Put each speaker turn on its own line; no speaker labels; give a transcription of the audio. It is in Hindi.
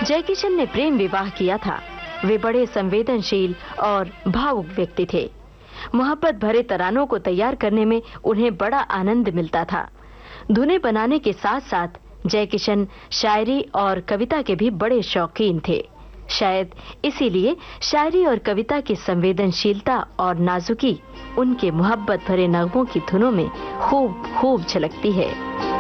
जय किशन ने प्रेम विवाह किया था। वे बड़े संवेदनशील और भावुक व्यक्ति थे। मोहब्बत भरे तरानों को तैयार करने में उन्हें बड़ा आनंद मिलता था। धुनें बनाने के साथ साथ जय किशन शायरी और कविता के भी बड़े शौकीन थे। शायद इसीलिए शायरी और कविता की संवेदनशीलता और नाजुकी उनके मोहब्बत भरे नगमों की धुनों में खूब खूब झलकती है।